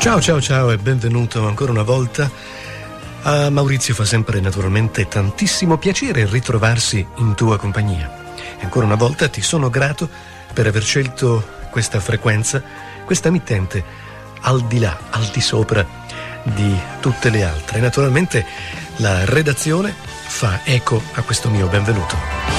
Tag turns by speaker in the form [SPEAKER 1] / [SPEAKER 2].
[SPEAKER 1] Ciao ciao ciao e benvenuto ancora una volta. A Maurizio fa sempre naturalmente tantissimo piacere ritrovarsi in tua compagnia. E ancora una volta ti sono grato per aver scelto questa frequenza, questa emittente, al di là, al di sopra di tutte le altre. Naturalmente la redazione fa eco a questo mio benvenuto.